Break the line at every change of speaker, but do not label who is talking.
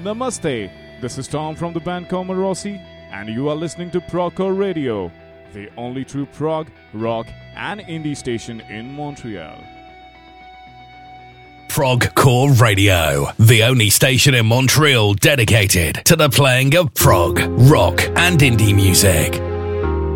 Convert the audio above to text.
Namaste, this is Tom from the band Comoros, and you are listening to Progcore Radio, the only true prog, rock and indie station in Montreal.
Progcore Radio, the only station in Montreal dedicated to the playing of prog, rock and indie music.